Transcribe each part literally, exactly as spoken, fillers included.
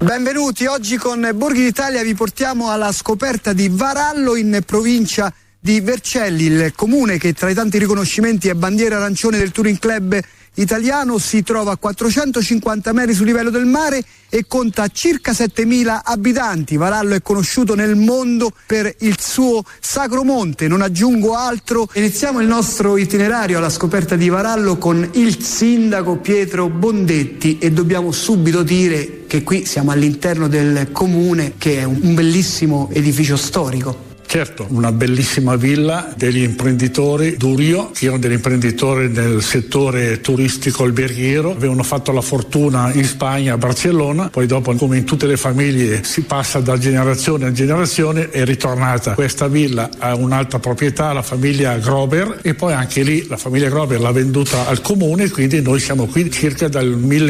Benvenuti, oggi con Borghi d'Italia vi portiamo alla scoperta di Varallo in provincia di Vercelli, il comune che tra i tanti riconoscimenti è bandiera arancione del Touring Club italiano, si trova a quattrocentocinquanta metri sul livello del mare e conta circa settemila abitanti. Varallo è conosciuto nel mondo per il suo Sacro Monte, non aggiungo altro. Iniziamo il nostro itinerario alla scoperta di Varallo con il sindaco Pietro Bondetti e dobbiamo subito dire che qui siamo all'interno del comune, che è un bellissimo edificio storico. Certo, una bellissima villa degli imprenditori Durio, che erano degli imprenditori nel settore turistico alberghiero, avevano fatto la fortuna in Spagna, a Barcellona, poi dopo, come in tutte le famiglie, si passa da generazione a generazione, è ritornata questa villa a un'altra proprietà, la famiglia Grober, e poi anche lì la famiglia Grober l'ha venduta al comune, quindi noi siamo qui circa dal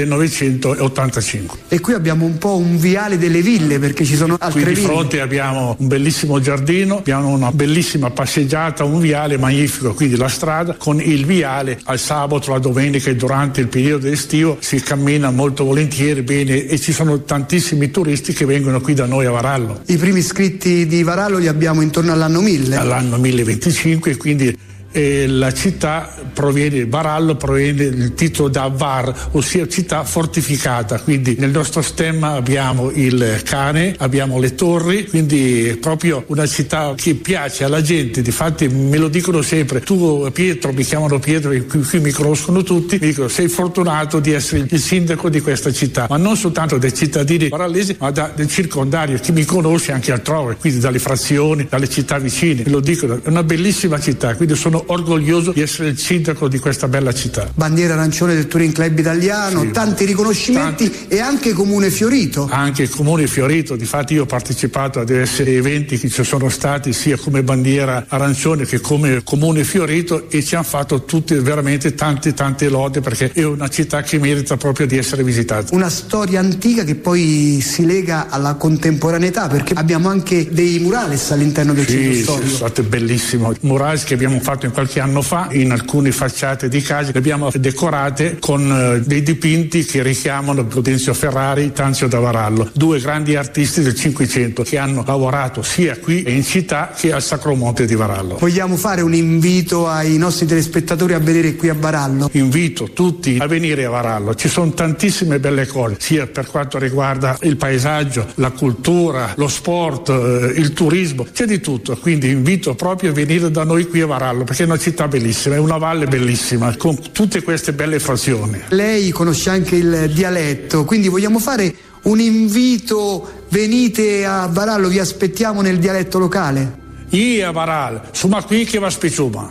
millenovecentottantacinque. E qui abbiamo un po' un viale delle ville, perché ci sono altre ville. Qui di ville. fronte abbiamo un bellissimo giardino, abbiamo una bellissima passeggiata, un viale magnifico, quindi la strada con il viale al sabato, la domenica e durante il periodo estivo si cammina molto volentieri bene e ci sono tantissimi turisti che vengono qui da noi a Varallo. I primi iscritti di Varallo li abbiamo intorno all'anno mille. All'anno mille venticinque, quindi e la città proviene, Varallo proviene il titolo da Var, ossia città fortificata, quindi nel nostro stemma abbiamo il cane, abbiamo le torri, quindi è proprio una città che piace alla gente. Difatti me lo dicono sempre, tu Pietro, mi chiamano Pietro, qui, qui mi conoscono tutti, mi dicono sei fortunato di essere il sindaco di questa città, ma non soltanto dei cittadini varallesi, ma da, del circondario, chi mi conosce anche altrove, quindi dalle frazioni, dalle città vicine, me lo dicono, è una bellissima città, quindi sono orgoglioso di essere il sindaco di questa bella città. Bandiera arancione del Touring Club italiano, sì, tanti riconoscimenti, tanti. E anche comune fiorito. Anche comune fiorito, difatti io ho partecipato a diversi eventi che ci sono stati sia come bandiera arancione che come comune fiorito e ci hanno fatto tutti veramente tante tante lode, perché è una città che merita proprio di essere visitata. Una storia antica che poi si lega alla contemporaneità, perché abbiamo anche dei murales all'interno del sì, centro storico. Sì, è stato bellissimo. Murales che abbiamo fatto in qualche anno fa in alcune facciate di case, le abbiamo decorate con uh, dei dipinti che richiamano Gaudenzio Ferrari, Tanzio da Varallo, due grandi artisti del Cinquecento che hanno lavorato sia qui in città che al Sacro Monte di Varallo. Vogliamo fare un invito ai nostri telespettatori a vedere qui a Varallo? Invito tutti a venire a Varallo, ci sono tantissime belle cose, sia per quanto riguarda il paesaggio, la cultura, lo sport, uh, il turismo, c'è di tutto, quindi invito proprio a venire da noi qui a Varallo, perché è una città bellissima, è una valle bellissima con tutte queste belle frazioni. Lei conosce anche il dialetto, quindi vogliamo fare un invito: venite a Varallo, vi aspettiamo nel dialetto locale. Io a Varallo, sono qui che vi aspettiamo.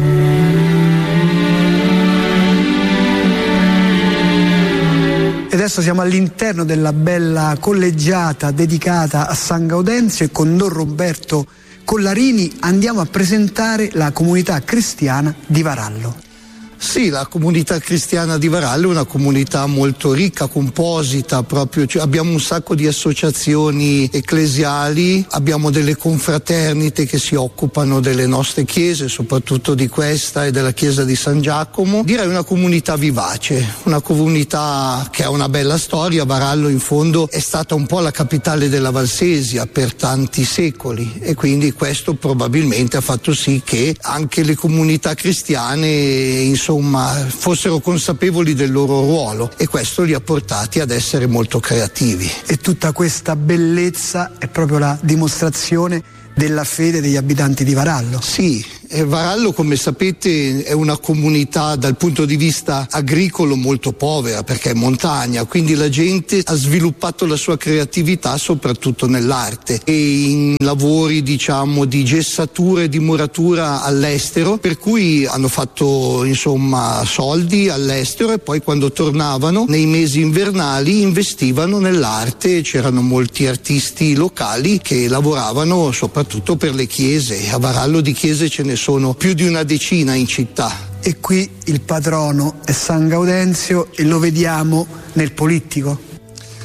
E adesso siamo all'interno della bella collegiata dedicata a San Gaudenzio e con Don Roberto Collarini andiamo a presentare la comunità cristiana di Varallo. Sì, la comunità cristiana di Varallo è una comunità molto ricca, composita, proprio, cioè abbiamo un sacco di associazioni ecclesiali, abbiamo delle confraternite che si occupano delle nostre chiese, soprattutto di questa e della chiesa di San Giacomo. Direi una comunità vivace, una comunità che ha una bella storia. Varallo in fondo è stata un po' la capitale della Valsesia per tanti secoli e quindi questo probabilmente ha fatto sì che anche le comunità cristiane insomma fossero consapevoli del loro ruolo e questo li ha portati ad essere molto creativi. E tutta questa bellezza è proprio la dimostrazione della fede degli abitanti di Varallo. Sì, e Varallo, come sapete, è una comunità dal punto di vista agricolo molto povera perché è montagna, quindi la gente ha sviluppato la sua creatività soprattutto nell'arte e in lavori diciamo di gessatura e di muratura all'estero, per cui hanno fatto insomma soldi all'estero e poi quando tornavano nei mesi invernali investivano nell'arte. C'erano molti artisti locali che lavoravano soprattutto per le chiese. A Varallo di chiese ce ne sono più di una decina in città. E qui il patrono è San Gaudenzio e lo vediamo nel polittico.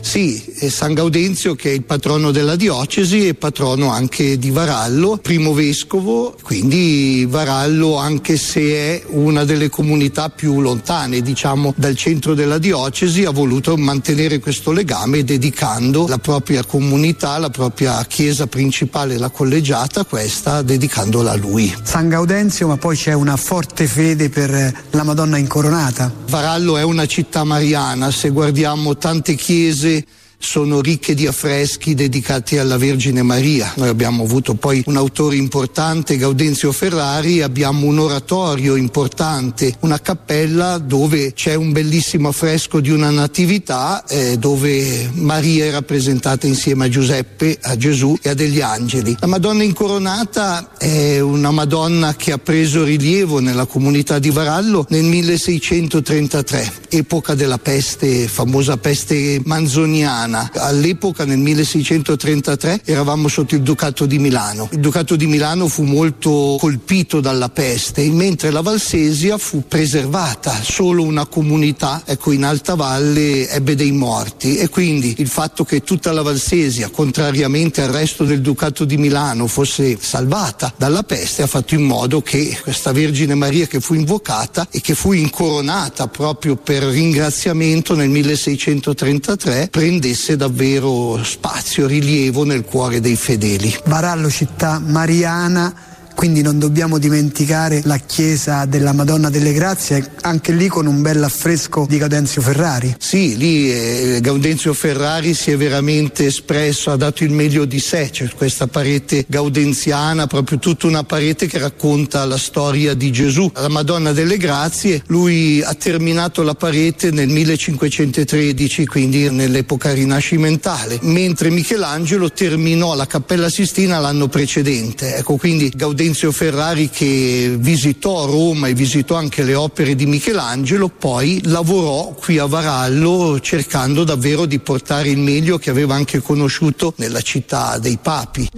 Sì, è San Gaudenzio, che è il patrono della diocesi e patrono anche di Varallo, primo vescovo, quindi Varallo, anche se è una delle comunità più lontane, diciamo, dal centro della diocesi, ha voluto mantenere questo legame dedicando la propria comunità, la propria chiesa principale, la collegiata, questa dedicandola a lui. San Gaudenzio, ma poi c'è una forte fede per la Madonna incoronata. Varallo è una città mariana, se guardiamo tante chiese sono ricche di affreschi dedicati alla Vergine Maria. Noi abbiamo avuto poi un autore importante, Gaudenzio Ferrari, abbiamo un oratorio importante, una cappella dove c'è un bellissimo affresco di una natività eh, dove Maria è rappresentata insieme a Giuseppe, a Gesù e a degli angeli. La Madonna incoronata è una Madonna che ha preso rilievo nella comunità di Varallo nel milleseicentotrentatré, epoca della peste, famosa peste manzoniana. All'epoca, nel milleseicentotrentatré, eravamo sotto il Ducato di Milano. Il Ducato di Milano fu molto colpito dalla peste, mentre la Valsesia fu preservata. Solo una comunità, ecco, in Alta Valle ebbe dei morti, e quindi il fatto che tutta la Valsesia, contrariamente al resto del Ducato di Milano, fosse salvata dalla peste ha fatto in modo che questa Vergine Maria, che fu invocata e che fu incoronata proprio per ringraziamento nel milleseicentotrentatré, prendesse davvero spazio, rilievo nel cuore dei fedeli. Varallo, città mariana, quindi non dobbiamo dimenticare la chiesa della Madonna delle Grazie, anche lì con un bel affresco di Gaudenzio Ferrari. Sì, lì eh, Gaudenzio Ferrari si è veramente espresso, ha dato il meglio di sé. C'è questa parete gaudenziana, proprio tutta una parete che racconta la storia di Gesù. La Madonna delle Grazie, lui ha terminato la parete nel millecinquecentotredici, quindi nell'epoca rinascimentale, mentre Michelangelo terminò la Cappella Sistina l'anno precedente. Ecco, quindi Gaudenzio Ferrari, che visitò Roma e visitò anche le opere di Michelangelo, poi lavorò qui a Varallo cercando davvero di portare il meglio che aveva anche conosciuto nella città dei papi.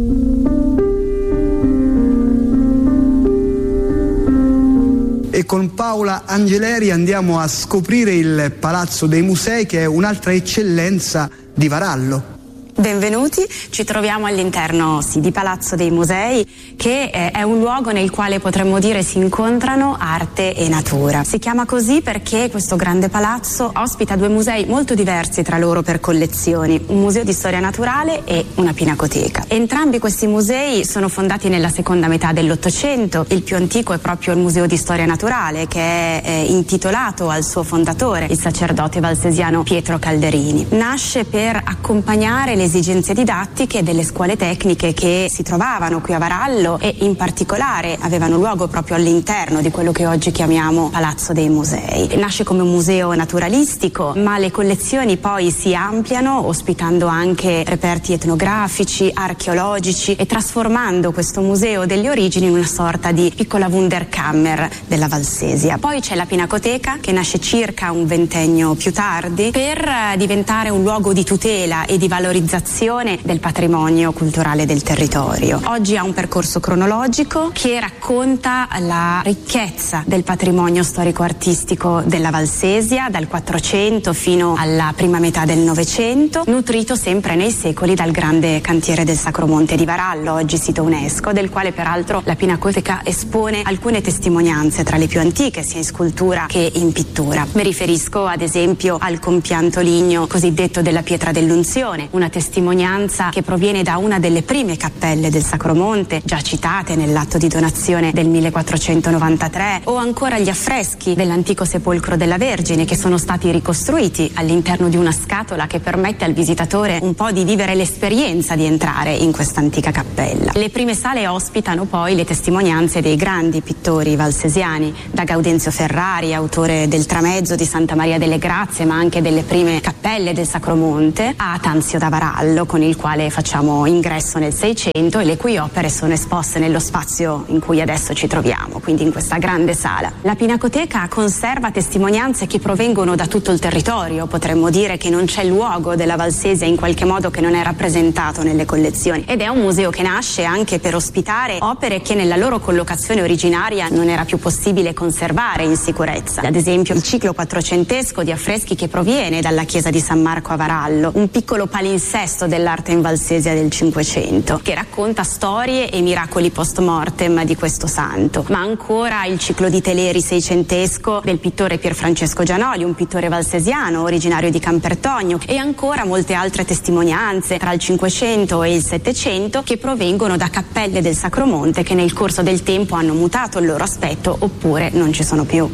E con Paola Angeleri andiamo a scoprire il Palazzo dei Musei, che è un'altra eccellenza di Varallo. Benvenuti, ci troviamo all'interno sì, di Palazzo dei Musei, che eh, è un luogo nel quale potremmo dire si incontrano arte e natura. Si chiama così perché questo grande palazzo ospita due musei molto diversi tra loro per collezioni, un museo di storia naturale e una pinacoteca. Entrambi questi musei sono fondati nella seconda metà dell'Ottocento. Il più antico è proprio il Museo di Storia Naturale, che è eh, intitolato al suo fondatore, il sacerdote valsesiano Pietro Calderini. Nasce per accompagnare le esigenze didattiche delle scuole tecniche che si trovavano qui a Varallo e in particolare avevano luogo proprio all'interno di quello che oggi chiamiamo Palazzo dei Musei. Nasce come un museo naturalistico, ma le collezioni poi si ampliano ospitando anche reperti etnografici, archeologici e trasformando questo museo delle origini in una sorta di piccola Wunderkammer della Valsesia. Poi c'è la Pinacoteca, che nasce circa un ventennio più tardi per diventare un luogo di tutela e di valorizzazione del patrimonio culturale del territorio. Oggi ha un percorso cronologico che racconta la ricchezza del patrimonio storico-artistico della Valsesia dal quattrocento fino alla prima metà del Novecento, nutrito sempre nei secoli dal grande cantiere del Sacromonte di Varallo, oggi sito UNESCO, del quale peraltro la Pinacoteca espone alcune testimonianze tra le più antiche, sia in scultura che in pittura. Mi riferisco ad esempio al compianto ligneo cosiddetto della Pietra dell'Unzione, una testimonianza che proviene da una delle prime cappelle del Sacromonte, già citate nell'atto di donazione del millequattrocentonovantatré, o ancora gli affreschi dell'antico sepolcro della Vergine, che sono stati ricostruiti all'interno di una scatola che permette al visitatore un po' di vivere l'esperienza di entrare in questa antica cappella. Le prime sale ospitano poi le testimonianze dei grandi pittori valsesiani, da Gaudenzio Ferrari, autore del tramezzo di Santa Maria delle Grazie, ma anche delle prime cappelle del Sacromonte, a Tanzio da Varallo. Varallo, con il quale facciamo ingresso nel Seicento e le cui opere sono esposte nello spazio in cui adesso ci troviamo, quindi in questa grande sala. La Pinacoteca conserva testimonianze che provengono da tutto il territorio. Potremmo dire che non c'è luogo della Valsesia in qualche modo che non è rappresentato nelle collezioni, ed è un museo che nasce anche per ospitare opere che nella loro collocazione originaria non era più possibile conservare in sicurezza. Ad esempio il ciclo quattrocentesco di affreschi che proviene dalla chiesa di San Marco a Varallo, un piccolo palinsesto dell'arte in Valsesia del Cinquecento che racconta storie e miracoli post mortem di questo santo. Ma ancora il ciclo di teleri seicentesco del pittore Pier Francesco Gianoli, un pittore valsesiano originario di Campertogno, e ancora molte altre testimonianze tra il Cinquecento e il Settecento che provengono da cappelle del Sacromonte che nel corso del tempo hanno mutato il loro aspetto oppure non ci sono più.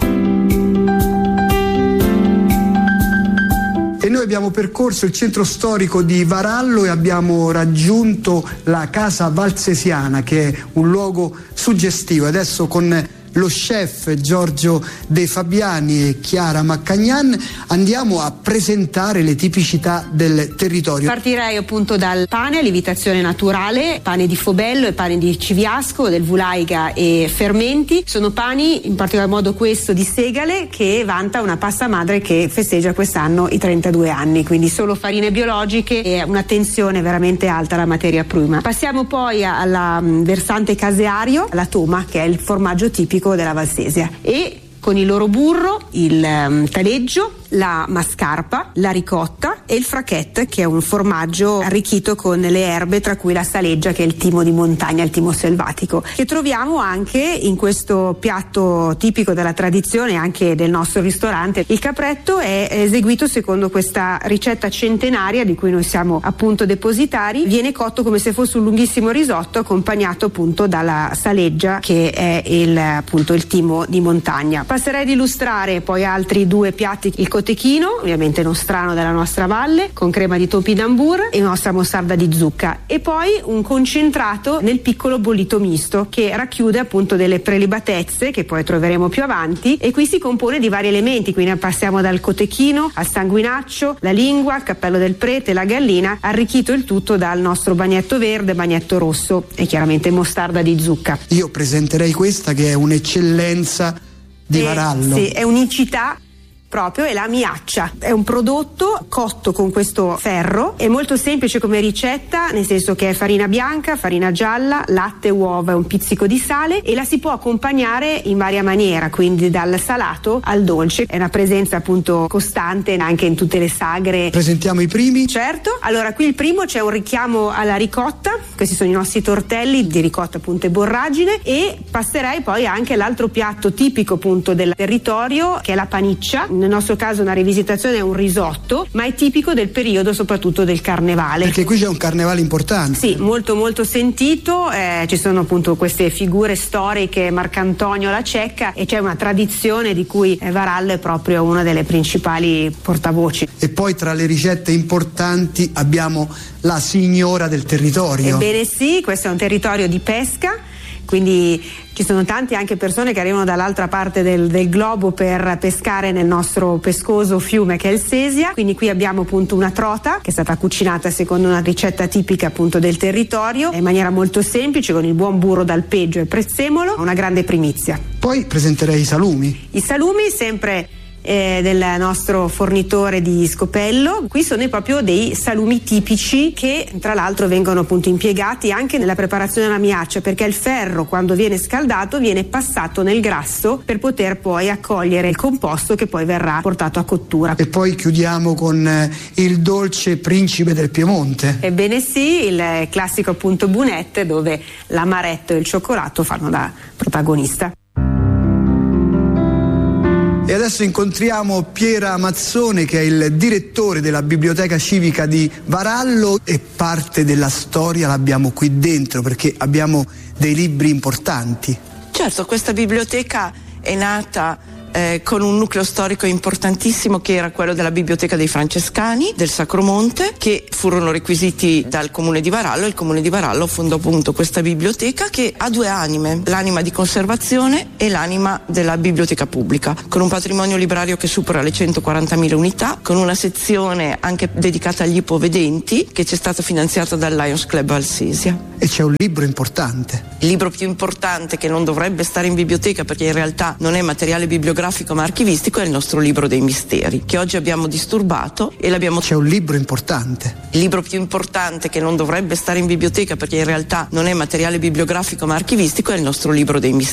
E noi abbiamo percorso il centro storico di Varallo e abbiamo raggiunto la casa valsesiana, che è un luogo suggestivo. Adesso con lo chef Giorgio De Fabiani e Chiara Maccagnan andiamo a presentare le tipicità del territorio. Partirei appunto dal pane, lievitazione naturale, pane di Fobello e pane di Civiasco, del Vulaiga e fermenti. Sono pani, in particolar modo questo di Segale, che vanta una pasta madre che festeggia quest'anno i trentadue anni, quindi solo farine biologiche e un'attenzione veramente alta alla materia prima. Passiamo poi alla versante caseario, la toma, che è il formaggio tipico della Valsesia, e con il loro burro, il um, taleggio, la mascarpa, la ricotta e il fracchetto, che è un formaggio arricchito con le erbe, tra cui la saleggia, che è il timo di montagna, il timo selvatico, che troviamo anche in questo piatto tipico della tradizione anche del nostro ristorante. Il capretto è eseguito secondo questa ricetta centenaria di cui noi siamo appunto depositari. Viene cotto come se fosse un lunghissimo risotto, accompagnato appunto dalla saleggia, che è il, appunto il timo di montagna. Passerei ad illustrare poi altri due piatti: il cotechino, ovviamente nostrano della nostra valle, con crema di topinambur e nostra mostarda di zucca, e poi un concentrato nel piccolo bollito misto, che racchiude appunto delle prelibatezze che poi troveremo più avanti, e qui si compone di vari elementi, quindi passiamo dal cotechino al sanguinaccio, la lingua, il cappello del prete, la gallina, arricchito il tutto dal nostro bagnetto verde, bagnetto rosso e chiaramente mostarda di zucca. Io presenterei questa, che è un'eccellenza di eh, Varallo. Sì, è unicità proprio, è la miaccia. È un prodotto cotto con questo ferro, è molto semplice come ricetta, nel senso che è farina bianca, farina gialla, latte, uova e un pizzico di sale, e la si può accompagnare in varia maniera, quindi dal salato al dolce. È una presenza appunto costante anche in tutte le sagre. Presentiamo i primi? Certo, allora qui il primo c'è un richiamo alla ricotta, questi sono i nostri tortelli di ricotta appunto e borragine, e passerei poi anche all'altro piatto tipico appunto del territorio, che è la paniccia. Nel nostro caso una rivisitazione è un risotto, ma è tipico del periodo soprattutto del carnevale. Perché qui c'è un carnevale importante. Sì, molto molto sentito, eh, ci sono appunto queste figure storiche, Marcantonio, la Cecca, e c'è una tradizione di cui Varallo è proprio una delle principali portavoci. E poi tra le ricette importanti abbiamo la signora del territorio. Ebbene sì, questo è un territorio di pesca, quindi ci sono tante anche persone che arrivano dall'altra parte del, del globo per pescare nel nostro pescoso fiume che è il Sesia. Quindi qui abbiamo appunto una trota che è stata cucinata secondo una ricetta tipica appunto del territorio, in maniera molto semplice, con il buon burro d'alpeggio e prezzemolo, una grande primizia. Poi presenterei i salumi. I salumi sempre Eh, del nostro fornitore di Scopello. Qui sono proprio dei salumi tipici, che tra l'altro vengono appunto impiegati anche nella preparazione della miaccia, perché il ferro, quando viene scaldato, viene passato nel grasso per poter poi accogliere il composto che poi verrà portato a cottura. E poi chiudiamo con eh, il dolce principe del Piemonte. Ebbene sì, il classico appunto bunette, dove l'amaretto e il cioccolato fanno da protagonista. E adesso incontriamo Piera Mazzone, che è il direttore della Biblioteca Civica di Varallo, e parte della storia l'abbiamo qui dentro perché abbiamo dei libri importanti. Certo, questa biblioteca è nata eh, con un nucleo storico importantissimo che era quello della Biblioteca dei Francescani del Sacro Monte, che furono requisiti dal Comune di Varallo. Il Comune di Varallo fondò appunto questa biblioteca che ha due anime, l'anima di conservazione e l'anima della biblioteca pubblica, con un patrimonio librario che supera le centoquarantamila unità, con una sezione anche dedicata agli ipovedenti che ci è stata finanziata dal Lions Club Alsesia. E c'è un libro importante. Il libro più importante, che non dovrebbe stare in biblioteca perché in realtà non è materiale bibliografico ma archivistico, è il nostro libro dei misteri, che oggi abbiamo disturbato e l'abbiamo... C'è un libro importante. Il libro più importante, che non dovrebbe stare in biblioteca perché in realtà non è materiale bibliografico ma archivistico, è il nostro libro dei misteri.